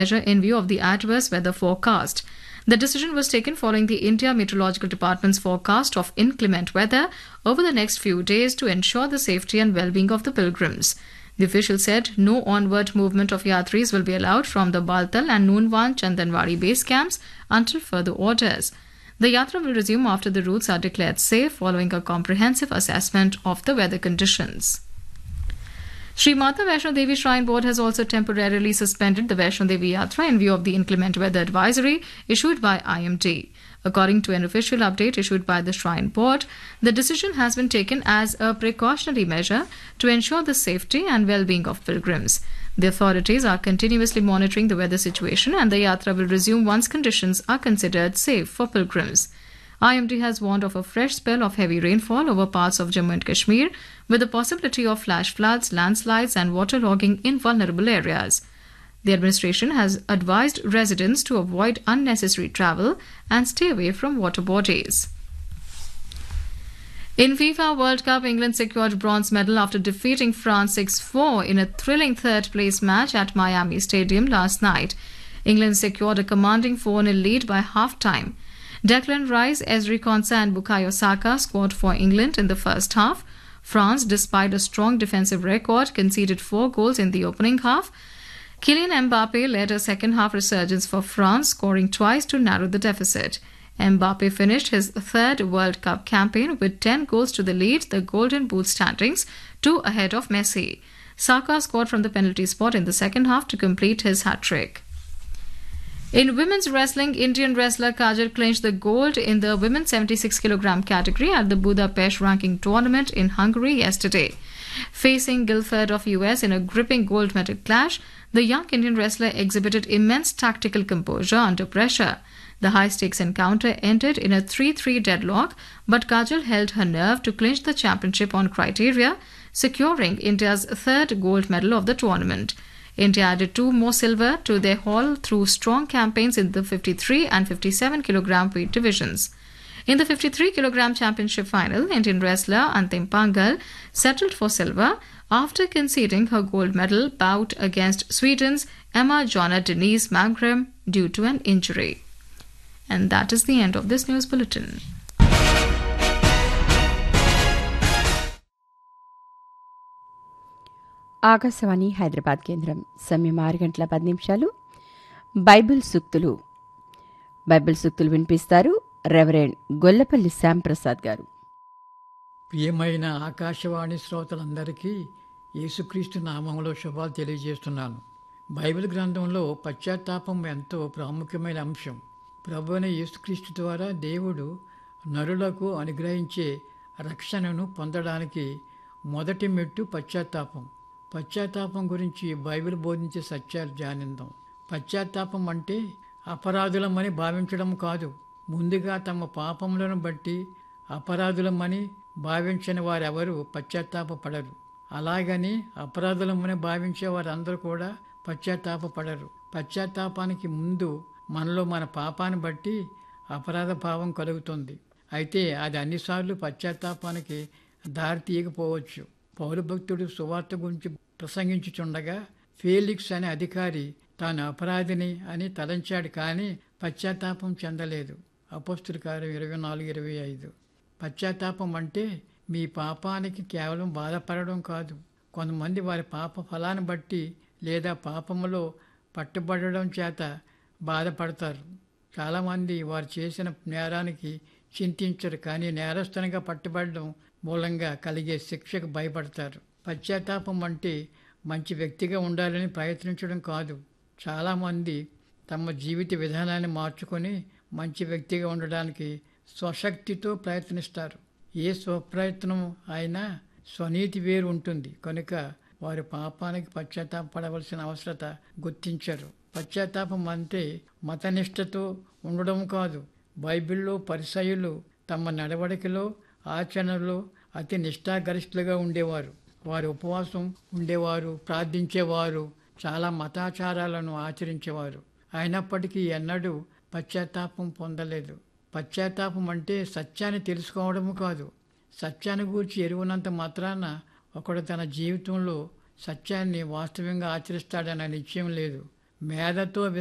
measure in view of the adverse weather forecast. The decision was taken following the India Meteorological Department's forecast of inclement weather over the next few days to ensure the safety and well-being of the pilgrims. The official said no onward movement of Yatris will be allowed from the Baltal and Noonwan Chandanwadi base camps until further orders. The Yatra will resume after the routes are declared safe following a comprehensive assessment of the weather conditions. Sri Mata Vaishno Devi Shrine Board has also temporarily suspended the Vaishno Devi Yatra in view of the inclement weather advisory issued by IMD. According to an official update issued by the Shrine Board, the decision has been taken as a precautionary measure to ensure the safety and well-being of pilgrims. The authorities are continuously monitoring the weather situation and the Yatra will resume once conditions are considered safe for pilgrims. IMD has warned of a fresh spell of heavy rainfall over parts of Jammu and Kashmir, with the possibility of flash floods, landslides, and waterlogging in vulnerable areas. The administration has advised residents to avoid unnecessary travel and stay away from water bodies. In FIFA World Cup, England secured bronze medal after defeating France 6-4 in a thrilling third-place match at Miami Stadium last night. England secured a commanding 4-0 lead by half-time. Declan Rice, Ezri Konsa and Bukayo Saka scored for England in the first half. France, despite a strong defensive record, conceded 4 goals in the opening half. Kylian Mbappe led a second-half resurgence for France, scoring twice to narrow the deficit. Mbappe finished his third World Cup campaign with 10 goals to the lead the Golden Boot standings, 2 ahead of Messi. Saka scored from the penalty spot in the second half to complete his hat-trick. In women's wrestling, Indian wrestler Kajal clinched the gold in the women's 76 kg category at the Budapest ranking tournament in Hungary yesterday. Facing Guilford of US in a gripping gold medal clash, the young Indian wrestler exhibited immense tactical composure under pressure. The high-stakes encounter ended in a 3-3 deadlock, but Kajal held her nerve to clinch the championship on criteria, securing India's third gold medal of the tournament. India added 2 more silver to their haul through strong campaigns in the 53 and 57 kg weight divisions. In the 53 kg championship final, Indian wrestler Antim Pangal settled for silver after conceding her gold medal bout against Sweden's Emma Jonna Denise Magrum due to an injury. And that is the end of this news bulletin. Akashvani Hyderabad కేంద్రం సమయం 6:10 Bible సూక్తులు వినిపిస్తారు reverend Gollapalli Shyamprasad గారు. ప్రియమైన ఆకాశవాణి శ్రోతలందరికీ యేసుక్రీస్తు నామంలో శుభాలు తెలియజేస్తున్నాను. బైబిల్ గ్రంథంలో పశ్చాత్తాపం ఎంతో ప్రాముఖ్యమైన అంశం. ప్రభువైన యేసుక్రీస్తు ద్వారా దేవుడు నరులకు అనుగ్రహించే రక్షణను పొందడానికి మొదటి మెట్టు పశ్చాత్తాపం. పశ్చాత్తాపం గురించి బైబిల్ బోధించే సత్యాలు ధ్యానిద్దాం. పశ్చాత్తాపం అంటే అపరాధులమని భావించడం కాదు. ముందుగా తమ పాపములను బట్టి అపరాధులమని భావించని వారెవరూ పశ్చాత్తాపపడరు. అలాగని అపరాధులమని భావించే వారందరూ కూడా పశ్చాత్తాపపడరు. పశ్చాత్తాపానికి ముందు మనలో మన పాపాన్ని బట్టి అపరాధ భావం కలుగుతుంది. అయితే అది అన్నిసార్లు పశ్చాత్తాపానికి దారి తీయకపోవచ్చు. పౌలు భక్తుడు సువార్త గురించి ప్రసంగించుచుండగా ఫేలిక్స్ అనే అధికారి తాను అపరాధిని అని తలంచాడు, కానీ పశ్చాత్తాపం చెందలేదు. అపోస్తుల కార్యం 24-25. పశ్చాత్తాపం అంటే మీ పాపానికి కేవలం బాధపడడం కాదు. కొంతమంది వారి పాప ఫలాన్ని బట్టి లేదా పాపములో పట్టుబడడం చేత బాధపడతారు. చాలామంది వారు చేసిన నేరానికి చింతించరు, కానీ నేరస్తునిగా పట్టుబడడం మూలంగా కలిగే శిక్షకు భయపడతారు. పశ్చాత్తాపం అంటే మంచి వ్యక్తిగా ఉండాలని ప్రయత్నించడం కాదు. చాలామంది తమ జీవిత విధానాన్ని మార్చుకొని మంచి వ్యక్తిగా ఉండడానికి స్వశక్తితో ప్రయత్నిస్తారు. ఏ స్వప్రయత్నం అయినా స్వనీతి వేరు ఉంటుంది కనుక వారి పాపానికి పశ్చాత్తాపడవలసిన అవసరత గుర్తించరు. పశ్చాత్తాపం అంటే మతనిష్టతో ఉండడం కాదు. బైబిల్లో పరిసయ్యులు తమ నడవడికలో ఆచరణలో అతి నిష్ఠాగరిష్ఠులుగా ఉండేవారు. వారు ఉపవాసం ఉండేవారు, ప్రార్థించేవారు, చాలా మతాచారాలను ఆచరించేవారు. అయినప్పటికీ ఎన్నడూ పశ్చాత్తాపం పొందలేదు. పశ్చాత్తాపం అంటే సత్యాన్ని తెలుసుకోవడము కాదు. సత్యాన్ని గూర్చి ఎరువునంత మాత్రాన ఒకడు తన జీవితంలో సత్యాన్ని వాస్తవంగా ఆచరిస్తాడన్న నిశ్చయం లేదు. మేధతో